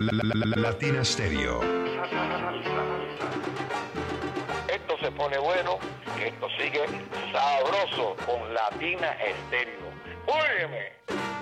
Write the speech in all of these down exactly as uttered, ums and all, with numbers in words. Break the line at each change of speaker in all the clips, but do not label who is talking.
Latina Stereo.
Esto se pone bueno, esto sigue sabroso con Latina Stereo. ¡Óyeme!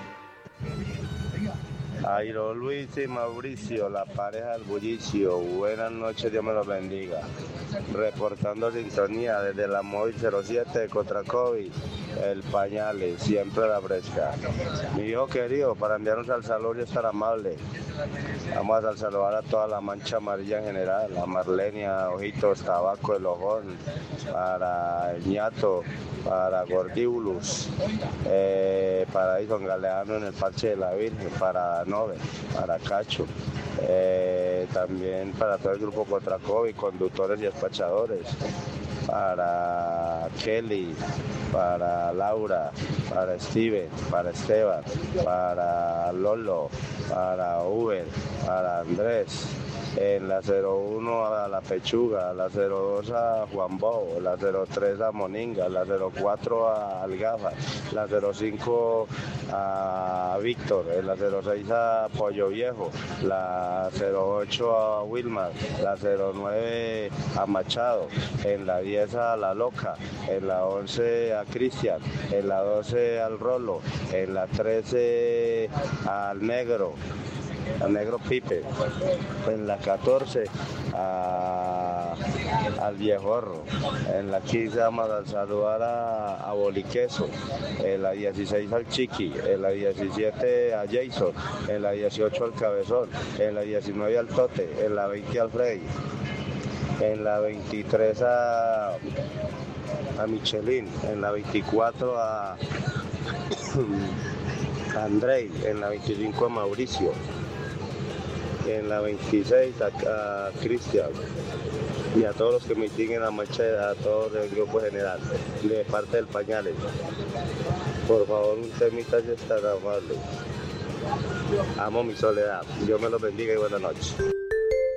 Airo Luis y Mauricio, la pareja del bullicio. Buenas noches, Dios me los bendiga. Reportando sintonía desde la móvil cero siete de Cotracovi, el Pañales, siempre la fresca. Mi hijo querido, para enviarnos al salón y estar amable. Vamos a saludar a toda la mancha amarilla en general, a Marlenia, Ojitos, Tabaco, El Ojón, para el ñato, para Gordibulus, eh, para Ison Galeano en el Parche de la Virgen, para Nove, para Cacho, eh, también para todo el grupo Cotracovi, conductores y despachadores, para Kelly, para Laura, para Steven, para Esteban, para Lolo, para Uber, para Andrés, en la cero uno a La Pechuga, la cero dos a Juan Bobo, la cero tres a Moninga, la cero cuatro a Algafa, la cero cinco a Víctor, la cero seis a Pollo Viejo, la cero ocho a Wilmar, la cero nueve a Machado, en la diez a La Loca, en la once a Cristian, en la doce al Rolo, en la trece al Negro, al Negro Pipe, en la catorce a, al Viejorro, en la quince vamos a saludar a, a Boliqueso, en la dieciséis al Chiqui, en la diecisiete a Jason, en la dieciocho al Cabezón, en la diecinueve al Tote, en la veinte al Freddy, en la veintitrés a, a Michelin, en la veinticuatro a, a Andrei, en la veinticinco a Mauricio, en la veintiséis a, a Cristian, y a todos los que me siguen a marcha, a todos del grupo general, de parte del Pañales. Por favor, un temita si es tan amable. Amo mi soledad. Dios me los bendiga y buenas noches.